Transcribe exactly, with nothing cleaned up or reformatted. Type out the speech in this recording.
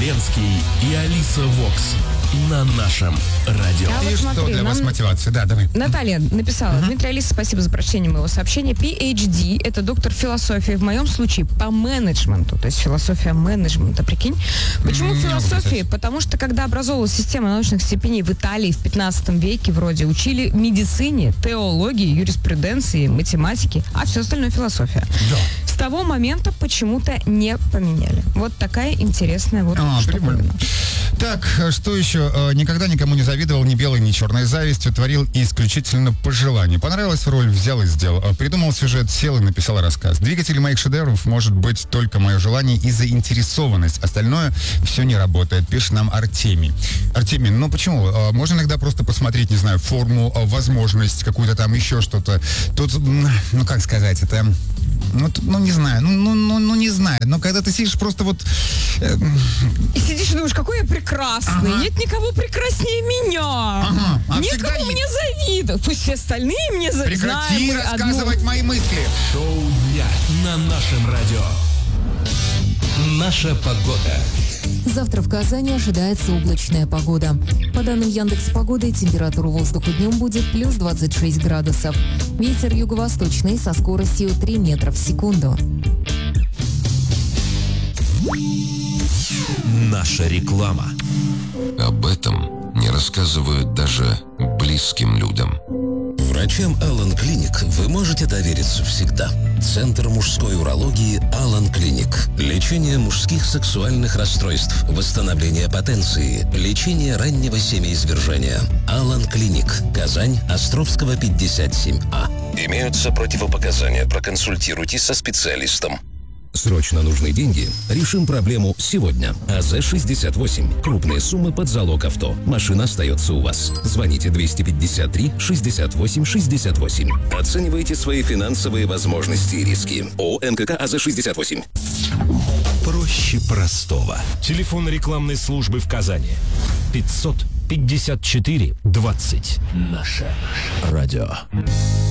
Ленский и Алиса Вокс на нашем радио. А И вот что смотри, для нам вас мотивация? Да, давай. Наталья написала: uh-huh. Дмитрий, Алиса, спасибо за прочтение моего сообщения. пи эйч ди – это доктор философии, в моем случае по менеджменту, то есть философия менеджмента, прикинь. Почему Не философии? Потому что когда образовывалась система научных степеней в Италии в пятнадцатом веке, вроде, учили медицине, теологии, юриспруденции, математике, а все остальное философия. Да. С того момента почему-то не поменяли. Вот такая интересная вот А, штуковина. Так, что еще? Никогда никому не завидовал ни белой, ни черной завистью. Творил исключительно по желанию. Понравилась роль, взял и сделал. Придумал сюжет, сел и написал рассказ. Двигатель моих шедевров может быть только мое желание и заинтересованность. Остальное все не работает, пишет нам Артемий. Артемий, ну почему? Можно иногда просто посмотреть, не знаю, форму, возможность, какую-то там еще что-то. Тут, ну как сказать, это... Ну, ну, не знаю, ну, ну, ну, ну, не знаю. Но когда ты сидишь просто вот... Э... И сидишь и думаешь, какой я прекрасный. Ага. Нет никого прекраснее меня. Ага. А Никому мне завидуют. Пусть все остальные мне завидуют. Прекрати рассказывать одну... мои мысли. Шоу дня на нашем радио. Наша погода. Завтра в Казани ожидается облачная погода. По данным Яндекс.Погоды, температура воздуха днем будет плюс двадцать шесть градусов. Ветер юго-восточный со скоростью три метра в секунду. Наша реклама. Об этом не рассказывают даже близким людям. Врачам Алан Клиник вы можете довериться всегда. Центр мужской урологии Алан Клиник. Лечение мужских сексуальных расстройств, восстановление потенции, лечение раннего семяизвержения. Алан Клиник. Казань, Островского, пятьдесят семь А. Имеются противопоказания. Проконсультируйтесь со специалистом. Срочно нужны деньги? Решим проблему сегодня. АЗ шестьдесят восемь. Крупные суммы под залог авто. Машина остается у вас. Звоните двести пятьдесят три шестьдесят восемь шестьдесят восемь. Оценивайте свои финансовые возможности и риски. ООО МКК АЗ шестьдесят восемь. Проще простого. Телефон рекламной службы в Казани. пятьсот пятьдесят четыре двадцать. Наше радио.